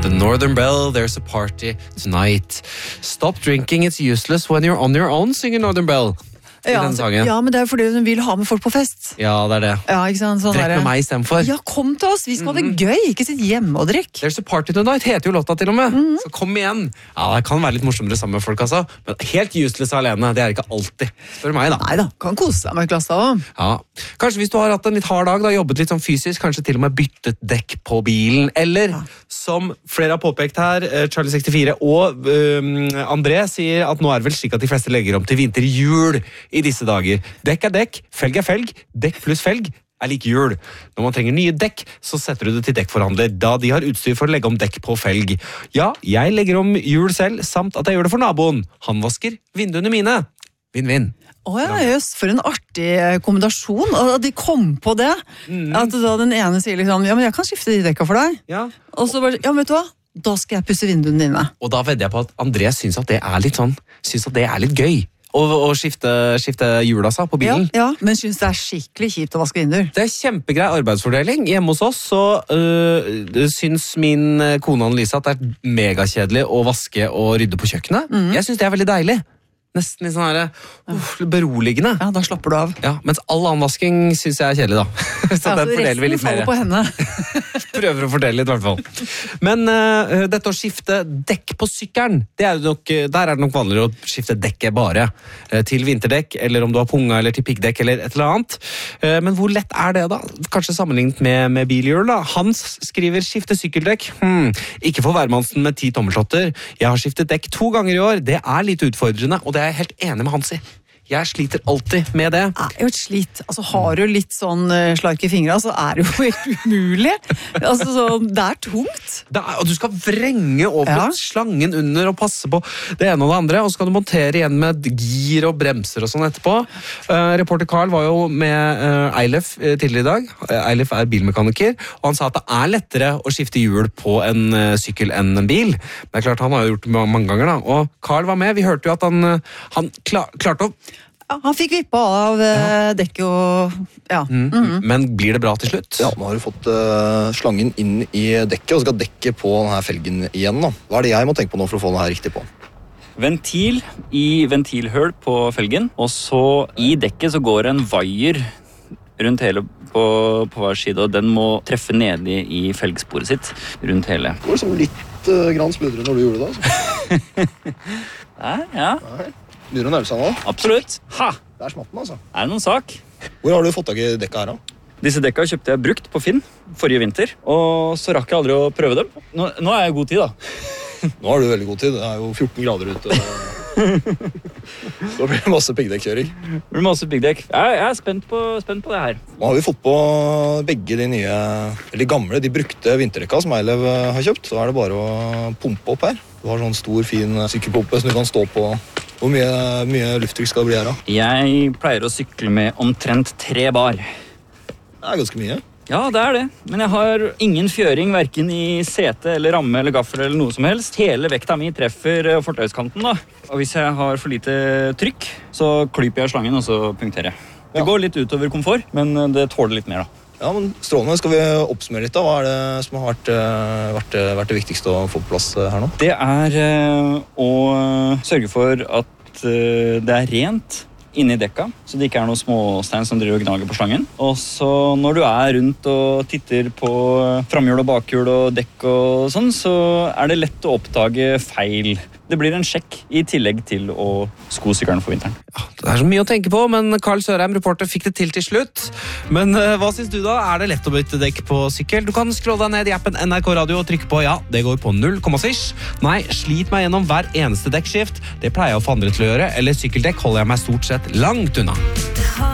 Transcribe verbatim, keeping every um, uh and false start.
The Northern Bell, there's a party tonight. Stop drinking, it's useless when you're on your own, synger Northern Bell. Ja, ja, men det er fordi hun vil ha med folk på fest. Ja, det er det. Ja, ikke sant? Sånn Drekk med meg i stedet for. Ja, kom til oss, vi skal ha det gøy, ikke sitt hjemme og drikk. There's a party tonight, heter jo låta til og med. Mm-hmm. Så kom igjen. Ja, det kan være litt morsommere sammen med folk, altså. Men helt useless alene, det er ikke alltid. Spør meg da. Neida, kan kose deg med et glass da. Ja, kanskje hvis du har hatt en litt hard dag, da, jobbet litt sånn fysisk, kanskje til og med byttet dekk på bilen, eller ja. Som flere har påpekt her, Charlie sekstifire og um, André sier at nå er det vel slik at de fleste legger om til vinterjul i disse dager. Dekk er dekk, felg er felg, dekk pluss felg er lik jul. Når man trenger nye dekk, så setter du det til dekkforhandler, da de har utstyr for å legge om dekk på felg. Ja, jeg legger om jul selv, samt at jeg gjør det for naboen. Han vasker vinduene mine. Vinn-vinn. Åh ja, just, for en artig kombinasjon, og de kom på det. Mm. At da den ene sier liksom, ja, men jeg kan skifte de dekka for deg. Ja. Og så bare, ja, vet du hva? Da skal jeg pusse vinduene dine. Og da vedder jeg på at André synes at det er litt sånn, synes at det er litt gøy. Å skifte, skifte hjula sa på bilen. Ja, ja, men synes det er skikkelig kjipt å vaske vinduer. Det er kjempegrei arbeidsfordeling. Hjemme hos oss så øh, synes min kone Annelise at det er megakjedelig å vaske og rydde på kjøkkenet. Mm. Jeg synes det er veldig deilig. Nesten litt sånn her, uh, beroligende. Ja, da slapper du av. Ja, mens all annvasking synes jeg er kjedelig da. Så ja, den fordeler vi litt mer. På henne. Prøver å fordele litt i hvert fall. Men uh, dette å skifte dekk på sykkelen, det er nok, der er det nok vanligere å skifte dekket bare uh, til vinterdekk, eller om du har punga eller til piggdekk eller et eller annet. Uh, men hvor lett er det da? Kanskje sammenlignet med, med bilhjul da? Hans skriver skifte sykkeldekk. Hmm, ikke for hvermannsen med ti tommeltotter. Jeg har skiftet dekk to ganger i år. Det er litt utfordrende, og det er jeg helt enig med Hans i. Jeg sliter alltid med det. Det er jo et slit. Altså, har du litt sånn uh, slark i fingrene, så er det jo helt umulig. Altså, så, det er tungt. Det er, og du skal vrenge over ja. Slangen under og passe på det ene og det andre, og så skal du montere igjen med gir og bremser og sånn etterpå. Uh, reporter Carl var jo med uh, Eilef uh, tidligere i dag. Uh, Eilef er bilmekaniker, og han sa at det er lettere å skifte hjul på en uh, sykkel enn en bil. Men det er klart, han har jo gjort det mange ganger da. Og Carl var med, vi hørte jo at han, uh, han klar, klarte å Ja, han fikk vippa av uh, dekket og ja. Mm. Mm-hmm. Men blir det bra til slutt? Ja, nå har du fått uh, slangen inn i dekket, og skal dekke på denne felgen igjen da. Hva er det jeg må tenke på nå for å få det her riktig på? Ventil i ventilhøl på felgen, og så i dekket så går en vaier rundt hele på, på hver side, og den må treffe nede i felgsporet sitt rundt hele. Det var liksom litt uh, grann smuldre når du gjorde det altså. Nei, ja. Nei. Begynner å nærme seg nå? Absolutt. Ha! Det er smatten, altså. Er det noen sak? Hvor har du fått tak i dekka her, da? Disse dekka kjøpte jeg brukt på Finn forrige vinter, og så rakk jeg aldri å prøve dem. Nå, nå er jeg god tid, da. Nå har du veldig god tid. Det er jo fjorten grader ute. Så blir det masse piggdekkjøring. Det blir masse piggdekk. Jeg, jeg er spent på, spent på det her. Nå har vi fått på begge de nye, eller de gamle, de brukte vinterdekka som Eilev har kjøpt. Så er det bare å pumpe opp her. Du har sånn stor, fin sykkelpumpe som du kan stå på. Hvor mye, mye lufttrykk skal det bli her da? Jeg pleier å sykle med omtrent tre bar. Det er ganske mye. Ja, det er det. Men jeg har ingen fjøring, hverken i sete eller ramme eller gaffel eller noe som helst. Hele vekta mi treffer fortøyskanten da. Og hvis jeg har for lite trykk, så klyper jeg slangen og så punkterer jeg. Det ja. Går litt utover komfort, men det tåler litt mer da. Ja, men strålende. Skal vi oppsummere litt da? Hva er det som har vært, vært, vært det viktigste å få på plass her nå? Det er å sørge for at det er rent inne i dekka, så det ikke er noen småstein som driver og gnager på slangen. Og så når du er rundt og titter på framhjul og bakhjul og dekk og sånn, så er det lett å oppdage feil. Det blir en sjekk i tillegg til å sko sykkelen for vinteren. Ja, det er så mye å tenke på, men Carl Sørheim, reporter, fikk det til til slutt. Men uh, hva synes du da? Er det lett å bytte dekk på sykkel? Du kan scrolle deg ned i appen N R K Radio og trykke på ja, det går på null komma seks. Nei, slit meg gjennom hver eneste dekkskift. Det pleier jeg å få andre til å gjøre, eller sykkeldekk holder jeg meg stort sett langt unna.